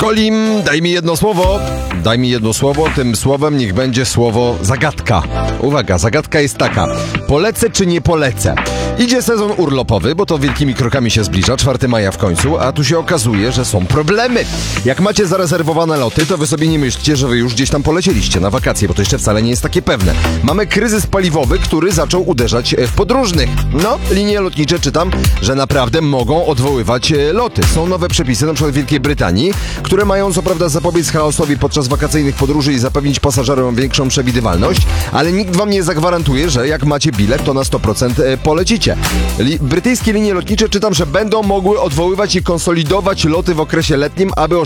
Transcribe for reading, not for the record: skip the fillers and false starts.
Kolim, daj mi jedno słowo. Daj mi jedno słowo, tym słowem niech będzie słowo zagadka. Uwaga, zagadka jest taka. Polecę czy nie polecę? Idzie sezon urlopowy, bo to wielkimi krokami się zbliża, 4 maja w końcu, a tu się okazuje, że są problemy. Jak macie zarezerwowane loty, to wy sobie nie myślcie, że wy już gdzieś tam polecieliście na wakacje, bo to jeszcze wcale nie jest takie pewne. Mamy kryzys paliwowy, który zaczął uderzać w podróżnych. No, linie lotnicze czytam, że naprawdę mogą odwoływać loty. Są nowe przepisy, na przykład w Wielkiej Brytanii, które mają co prawda zapobiec chaosowi podczas wakacyjnych podróży i zapewnić pasażerom większą przewidywalność, ale nikt wam nie zagwarantuje, że jak macie bilet, to na 100% polecicie. Brytyjskie linie lotnicze czytam, że będą mogły odwoływać i konsolidować loty w okresie letnim, aby